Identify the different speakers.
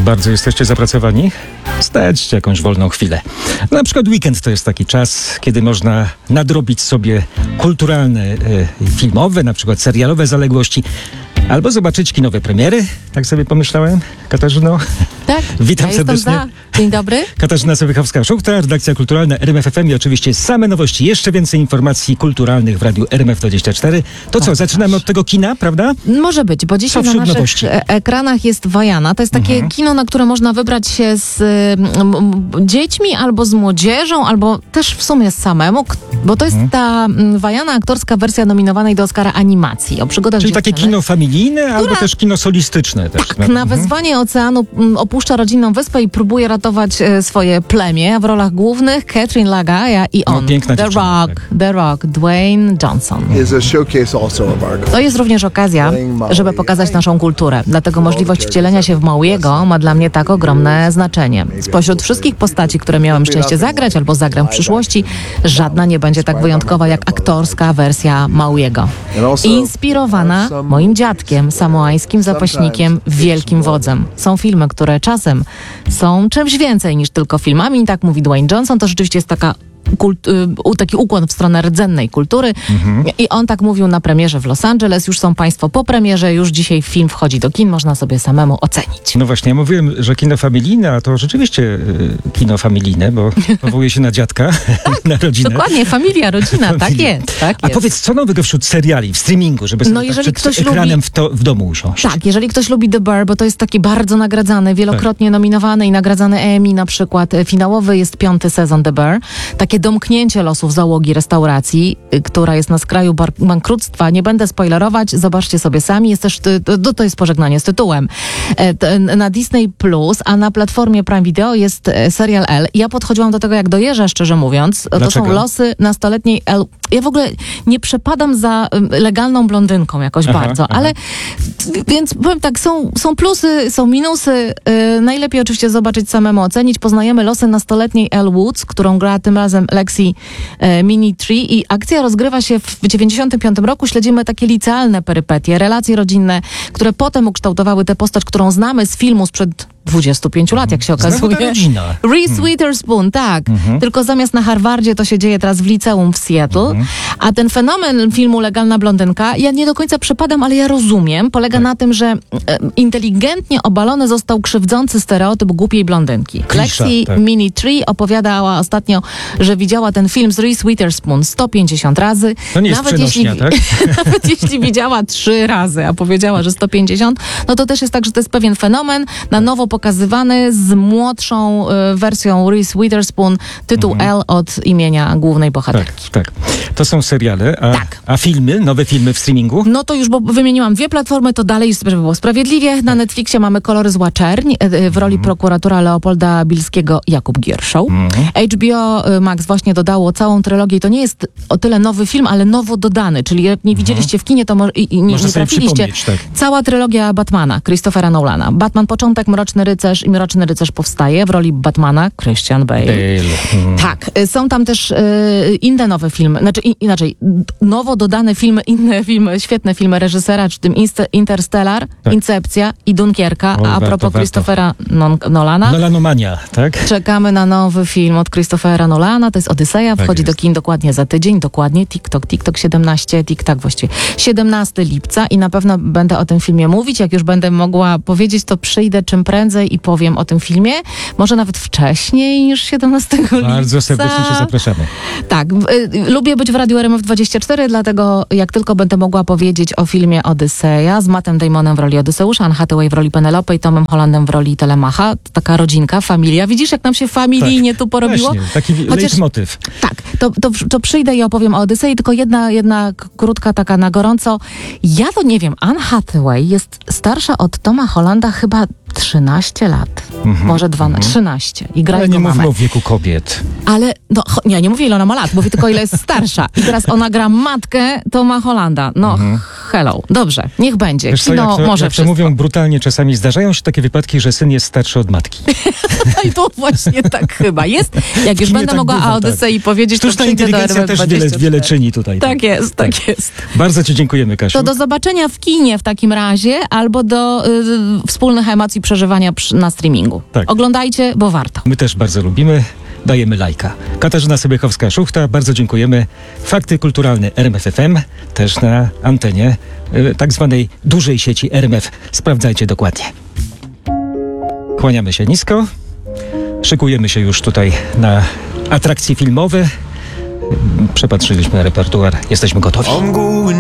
Speaker 1: Bardzo jesteście zapracowani? Znajdźcie jakąś wolną chwilę. Na przykład weekend to jest taki czas, kiedy można nadrobić sobie kulturalne, filmowe, na przykład serialowe zaległości. Albo zobaczyć kinowe premiery, tak sobie pomyślałem, Katarzyno.
Speaker 2: Tak,
Speaker 1: Witam
Speaker 2: ja
Speaker 1: serdecznie.
Speaker 2: Dzień dobry.
Speaker 1: Katarzyna Sowychowska-Szuchta, redakcja kulturalna RMF FM i oczywiście same nowości, jeszcze więcej informacji kulturalnych w radiu RMF24. To co, zaczynamy od tego kina, prawda?
Speaker 2: Może być, bo dzisiaj na naszych
Speaker 1: nowości?
Speaker 2: ekranach jest Wajana. To jest takie kino, na które można wybrać się z dziećmi, albo z młodzieżą, albo też w sumie samemu, bo to jest ta Wajana aktorska wersja nominowanej do Oscara animacji o przygodach
Speaker 1: Czyli takie
Speaker 2: dziewczyny.
Speaker 1: kino familijne, albo też kino solistyczne. Też,
Speaker 2: Tak, na wezwanie oceanu opuszcza rodzinną wyspę i próbuje ratować swoje plemię. W rolach głównych Catherine Lagaya i on,
Speaker 1: piękna dziewczyna,
Speaker 2: The Rock, Dwayne Johnson. To jest również okazja, żeby pokazać naszą kulturę. Dlatego możliwość wcielenia się w Mauiego ma dla mnie tak ogromne znaczenie. Spośród wszystkich postaci, które miałem szczęście zagrać albo zagram w przyszłości, żadna nie będzie tak wyjątkowa jak aktorska wersja Mauiego. Inspirowana moim dziadkiem, samoańskim zapaśnikiem, wielkim wodzem. Są filmy, które czasem są czymś więcej niż tylko filmami. I tak mówi Dwayne Johnson, to rzeczywiście jest taki ukłon w stronę rdzennej kultury. I on tak mówił na premierze w Los Angeles. Już są państwo po premierze, już dzisiaj film wchodzi do kin, można sobie samemu ocenić.
Speaker 1: No właśnie, ja mówiłem, że kino familijne, a to rzeczywiście kino familijne, bo powołuje się na dziadka, na rodzinę.
Speaker 2: Dokładnie, familia, rodzina, tak jest.
Speaker 1: A powiedz, co nowego wśród seriali, w streamingu, żeby sobie
Speaker 2: jeżeli
Speaker 1: przed
Speaker 2: ktoś
Speaker 1: ekranem w domu usiąść?
Speaker 2: Tak, jeżeli ktoś lubi The Bear, bo to jest taki bardzo nagradzany, wielokrotnie nominowany i nagradzany Emmy, na przykład finałowy jest 5. sezon The Bear. Takie domknięcie losów załogi restauracji, która jest na skraju bankructwa. Nie będę spoilerować, zobaczcie sobie sami. Jest też, to jest pożegnanie z tytułem. Na Disney Plus, a na platformie Prime Video jest serial Elle. Ja podchodziłam do tego jak do jeża, szczerze mówiąc.
Speaker 1: Dlaczego?
Speaker 2: To są losy nastoletniej Elle. Ja w ogóle nie przepadam za legalną blondynką jakoś bardzo, ale więc powiem tak, są plusy, są minusy. Najlepiej oczywiście zobaczyć samemu, ocenić. Poznajemy losy nastoletniej Elle Woods, którą gra tym razem Lexi Minnie-Tree i akcja rozgrywa się w 95 roku. Śledzimy takie licealne perypetie, relacje rodzinne, które potem ukształtowały tę postać, którą znamy z filmu sprzed 25 lat, jak się okazuje. Reese Witherspoon, tak. Tylko zamiast na Harvardzie to się dzieje teraz w liceum w Seattle. A ten fenomen filmu Legalna blondynka, ja nie do końca przepadam, ale ja rozumiem, polega na tym, że inteligentnie obalony został krzywdzący stereotyp głupiej blondynki. Lexi Minnie-Tree opowiadała ostatnio, że widziała ten film z Reese Witherspoon 150 razy.
Speaker 1: To nie jest przenośnia, tak?
Speaker 2: Nawet jeśli widziała 3 razy, a powiedziała, że 150, no to też jest tak, że to jest pewien fenomen, na nowo pokazywany z młodszą wersją Reese Witherspoon, tytuł Elle od imienia głównej bohaterki.
Speaker 1: Tak. To są seriale, a filmy, nowe filmy w streamingu?
Speaker 2: No to już, bo wymieniłam 2 platformy, to dalej, żeby było sprawiedliwie. Na Netflixie mamy Kolory zła czerń, w roli prokuratora Leopolda Bilskiego Jakub Gierszał. HBO Max właśnie dodało całą trylogię i to nie jest o tyle nowy film, ale nowo dodany, czyli jak nie widzieliście w kinie, to nie trafiliście.
Speaker 1: Tak.
Speaker 2: Cała trylogia Batmana, Christophera Nolana. Batman Początek, Mroczny Rycerz i Mroczny Rycerz powstaje w roli Batmana Christian Bale. Tak, są tam też inne nowe filmy, inaczej, nowo dodane filmy, inne filmy, świetne filmy reżysera, czy tym Interstellar, Incepcja i Dunkierka, a propos Christophera Nolana.
Speaker 1: Nolanomania, tak?
Speaker 2: Czekamy na nowy film od Christophera Nolana, to jest Odyseja, wchodzi do kin dokładnie za tydzień, dokładnie TikTok 17, właściwie 17 lipca i na pewno będę o tym filmie mówić, jak już będę mogła powiedzieć, to przyjdę czym prędzej i powiem o tym filmie, może nawet wcześniej niż 17 lipca.
Speaker 1: Bardzo serdecznie Cię zapraszamy.
Speaker 2: Tak, lubię być w Radiu RMF24, dlatego jak tylko będę mogła powiedzieć o filmie Odyseja z Mattem Damonem w roli Odyseusza, Anne Hathaway w roli Penelope i Tomem Hollandem w roli Telemacha, taka rodzinka, familia. Widzisz, jak nam się familijnie tu porobiło?
Speaker 1: Właśnie, taki leitmotyw.
Speaker 2: Tak, to przyjdę i opowiem o Odysei, tylko jedna krótka taka na gorąco. Ja to nie wiem, Anne Hathaway jest starsza od Toma Hollanda chyba 13 lat. może 12, 13 i gra
Speaker 1: Ale
Speaker 2: jego
Speaker 1: nie mówmy
Speaker 2: mamę.
Speaker 1: o wieku kobiet.
Speaker 2: Ale, no, nie mówię ile ona ma lat, mówię tylko ile jest starsza. I teraz ona gra matkę Toma Hollanda. No, hello. Dobrze, niech będzie.
Speaker 1: Wiesz co,
Speaker 2: Kino
Speaker 1: jak to,
Speaker 2: może
Speaker 1: jak to
Speaker 2: wszystko.
Speaker 1: mówią brutalnie, czasami zdarzają się takie wypadki, że syn jest starszy od matki.
Speaker 2: I to właśnie tak chyba jest. Jak już
Speaker 1: Nie
Speaker 2: będę
Speaker 1: tak
Speaker 2: mogła
Speaker 1: bywa,
Speaker 2: o Odysei powiedzieć,
Speaker 1: Sztuczna
Speaker 2: to przyjdę do
Speaker 1: inteligencja też
Speaker 2: RMF24.
Speaker 1: wiele czyni tutaj.
Speaker 2: Tak jest, tak jest.
Speaker 1: Bardzo ci dziękujemy, Kasiu.
Speaker 2: To do zobaczenia w kinie w takim razie, albo do wspólnych emocji przeżywania na streamingu.
Speaker 1: Tak.
Speaker 2: Oglądajcie, bo warto.
Speaker 1: My też bardzo lubimy. Dajemy lajka. Katarzyna Sobiechowska-Szuchta, bardzo dziękujemy. Fakty kulturalne RMF FM, też na antenie tak zwanej dużej sieci RMF. Sprawdzajcie dokładnie. Kłaniamy się nisko. Szykujemy się już tutaj na atrakcje filmowe. Przepatrzyliśmy repertuar. Jesteśmy gotowi.